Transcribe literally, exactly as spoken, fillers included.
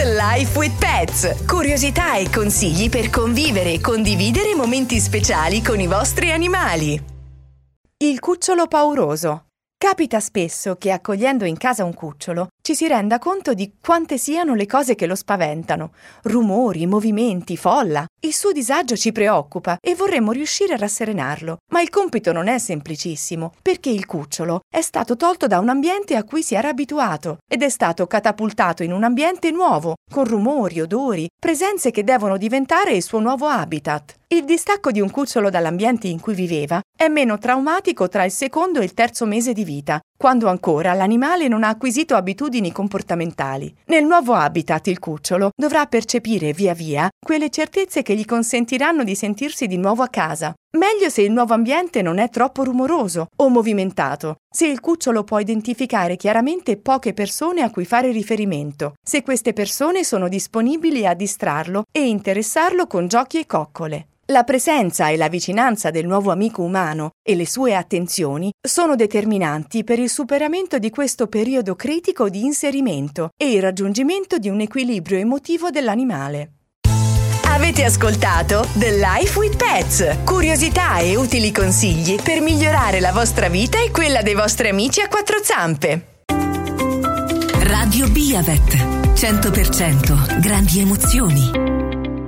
The Life with Pets. Curiosità e consigli per convivere e condividere momenti speciali con i vostri animali. Il cucciolo pauroso. Capita spesso che accogliendo in casa un cucciolo ci si renda conto di quante siano le cose che lo spaventano. Rumori, movimenti, folla. Il suo disagio ci preoccupa e vorremmo riuscire a rasserenarlo. Ma il compito non è semplicissimo, perché il cucciolo è stato tolto da un ambiente a cui si era abituato ed è stato catapultato in un ambiente nuovo, con rumori, odori, presenze che devono diventare il suo nuovo habitat. Il distacco di un cucciolo dall'ambiente in cui viveva è meno traumatico tra il secondo e il terzo mese di vita, quando ancora l'animale non ha acquisito abitudini comportamentali. Nel nuovo habitat il cucciolo dovrà percepire via via quelle certezze che gli consentiranno di sentirsi di nuovo a casa. Meglio se il nuovo ambiente non è troppo rumoroso o movimentato, se il cucciolo può identificare chiaramente poche persone a cui fare riferimento, se queste persone sono disponibili a distrarlo e interessarlo con giochi e coccole. La presenza e la vicinanza del nuovo amico umano e le sue attenzioni sono determinanti per il superamento di questo periodo critico di inserimento e il raggiungimento di un equilibrio emotivo dell'animale. Avete ascoltato The Life with Pets. Curiosità e utili consigli per migliorare la vostra vita e quella dei vostri amici a quattro zampe. Radio Biavet. cento per cento grandi emozioni.